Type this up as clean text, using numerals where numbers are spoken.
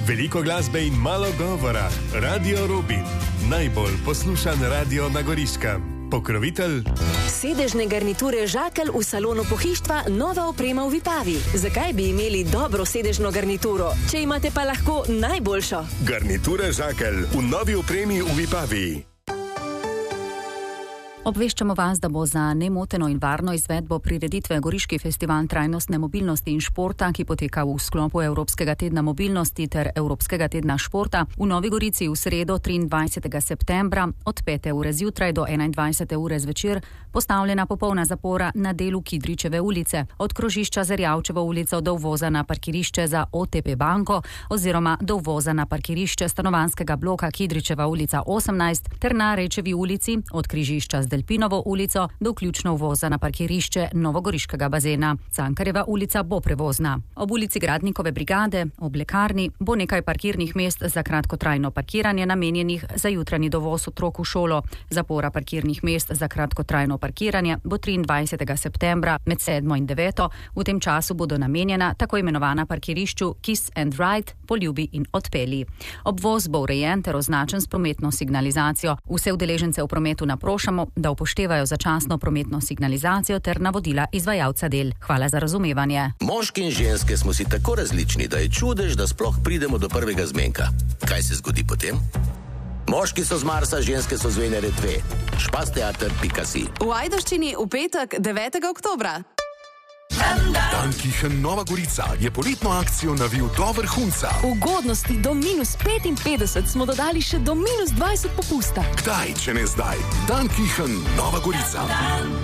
Veliko glasbe in malo govora. Radio Rubin. Najbolj poslušan radio na Goriškem. Pokrovitelj. Sedežne garniture Žakelj v salonu pohištva, nova oprema v Vipavi. Zakaj bi imeli dobro sedežno garnituro, če imate pa lahko najboljšo? Garniture Žakelj v novi opremi v Vipavi. Obveščamo vas, da bo za nemoteno in varno izvedbo prireditve Goriški festival trajnostne mobilnosti in športa, ki poteka v sklopu Evropskega tedna mobilnosti ter Evropskega tedna športa, v Novi Gorici v sredo 23. septembra od 5. ure zjutraj do 21. ure zvečer postavljena popolna zapora na delu Kidričeve ulice, od krožišča Zerjavčevo ulico do uvoza na parkirišče za OTP banko oziroma do uvoza na parkirišče stanovanjskega bloka Kidričeva ulica 18 ter na Rečevi ulici od križišča z Delpinovo ulico do vključno uvoza na parkirišče Novogoriškega bazena. Cankarjeva ulica bo prevozna. Ob ulici Gradnikove brigade, ob lekarni, bo nekaj parkirnih mest za kratkotrajno parkiranje namenjenih za jutranji dovoz otrok v šolo. Zapora parkirnih mest za kratkotrajno parkiranje bo 23. septembra med 7. in 9. V tem času bodo namenjena tako imenovana parkirišču Kiss and Ride, poljubi in odpelji. Obvoz bo urejen ter označen s prometno signalizacijo. Vse udeležence v prometu naprošamo, da upoštevajo začasno prometno signalizacijo ter navodila izvajalca del. Hvala za razumevanje. Moški in ženske smo si tako različni, da je čudež, da sploh pridemo do prvega zmenka. Kaj se zgodi potem? Moški so z Marsa, ženske so z Venere 2. Špasteater.si. V Ajdovščini v petek 9. oktobra. Dankichen Nova Gorica je poletno akcijo navil do vrhunca. Ugodnosti do -55 smo dodali še do -20 popusta. Kdaj, če ne zdaj? Dankichen Nova Gorica.